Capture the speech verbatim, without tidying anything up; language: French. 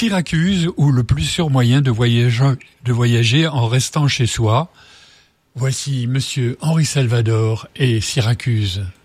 Syracuse, ou le plus sûr moyen de voyager, de voyager en restant chez soi. Voici Monsieur Henri Salvador et Syracuse.